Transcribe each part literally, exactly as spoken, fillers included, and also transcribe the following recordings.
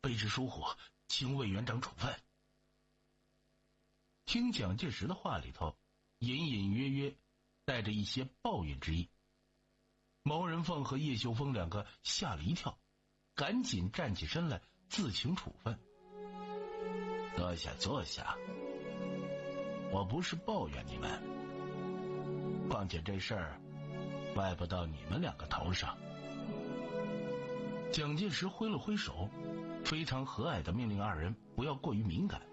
卑职疏忽，请委员长处分。听蒋介石的话里头，隐隐约约带着一些抱怨之意。毛人凤和叶秀峰两个吓了一跳，赶紧站起身来自请处分。坐下坐下，我不是抱怨你们，况且这事儿怪不到你们两个头上。蒋介石挥了挥手，非常和蔼地命令二人不要过于敏感。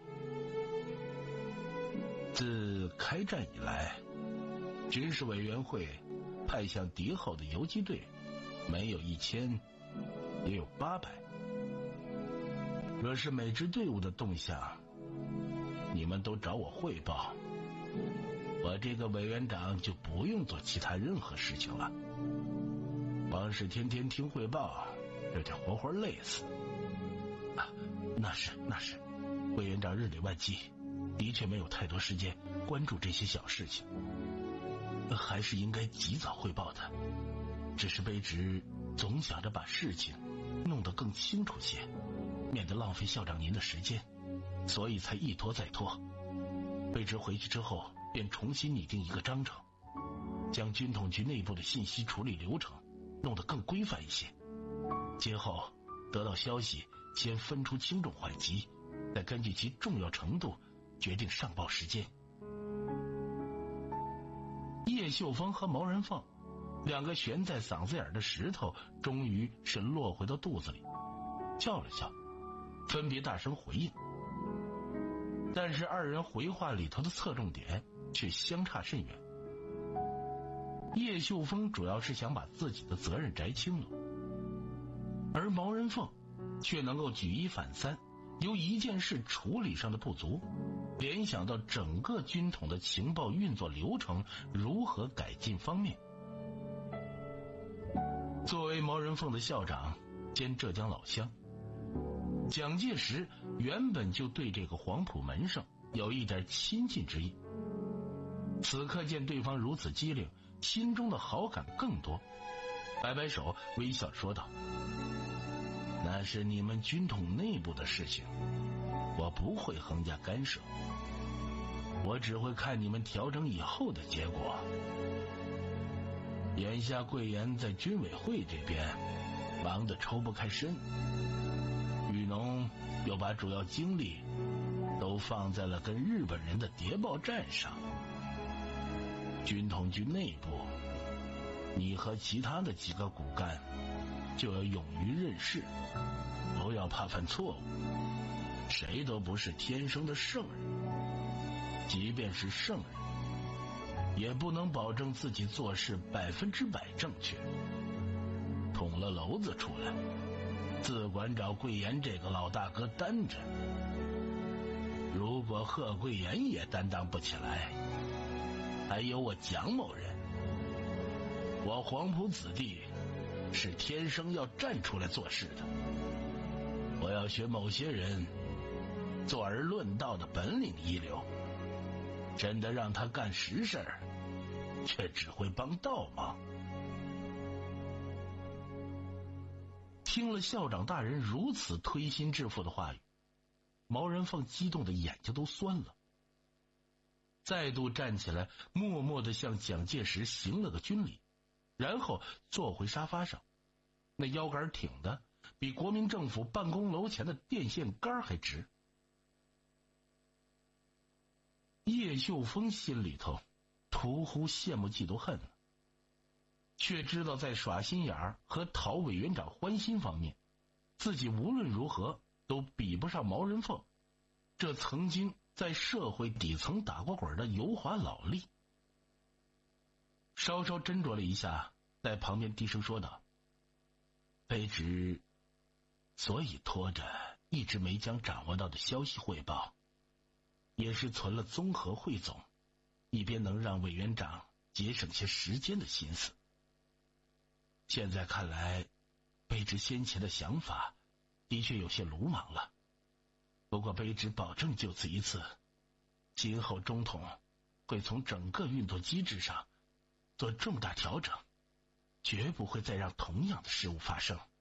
自开战以来，军事委员会派向敌后的游击队没有一千也有八百。若是每支队伍的动向你们都找我汇报，我这个委员长就不用做其他任何事情了。光是天天听汇报，这就活活累死。啊，那是那是，委员长日理万机，的确没有太多时间关注这些小事情，还是应该及早汇报的。只是卑职总想着把事情弄得更清楚些，免得浪费校长您的时间，所以才一拖再拖。卑职回去之后便重新拟定一个章程，将军统局内部的信息处理流程弄得更规范一些。今后得到消息，先分出轻重缓急，再根据其重要程度决定上报时间。叶秀峰和毛人凤两个悬在嗓子眼的石头终于是落回到肚子里，笑了笑，分别大声回应。但是二人回话里头的侧重点却相差甚远。叶秀峰主要是想把自己的责任摘清了，而毛人凤却能够举一反三，由一件事处理上的不足联想到整个军统的情报运作流程如何改进方面。作为毛人凤的校长兼浙江老乡，蒋介石原本就对这个黄埔门生有一点亲近之意，此刻见对方如此机灵，心中的好感更多，摆摆手微笑说道：那是你们军统内部的事情，我不会横加干涉，我只会看你们调整以后的结果。眼下贵岩在军委会这边忙得抽不开身，雨农又把主要精力都放在了跟日本人的谍报战上。军统局内部，你和其他的几个骨干就要勇于任事，不要怕犯错误。谁都不是天生的圣人，即便是圣人，也不能保证自己做事百分之百正确。捅了娄子出来，自管找贵岩这个老大哥担着。如果贺贵岩也担当不起来，还有我蒋某人，我黄埔子弟是天生要站出来做事的。我要学某些人坐而论道的本领一流，真的让他干实事儿，却只会帮倒忙。听了校长大人如此推心置腹的话语，毛人凤激动的眼睛都酸了，再度站起来，默默地向蒋介石行了个军礼，然后坐回沙发上，那腰杆挺的比国民政府办公楼前的电线杆还直。叶秀峰心里头突呼羡慕嫉妒恨了，却知道在耍心眼儿和讨委员长欢心方面，自己无论如何都比不上毛人凤这曾经在社会底层打过滚的油滑老吏。稍稍斟酌了一下，在旁边低声说道：卑职所以拖着一直没将掌握到的消息汇报，也是存了综合汇总，一边能让委员长节省些时间的心思。现在看来，卑职先前的想法的确有些鲁莽了，不过卑职保证就此一次，今后中统会从整个运作机制上做重大调整，绝不会再让同样的事物发生。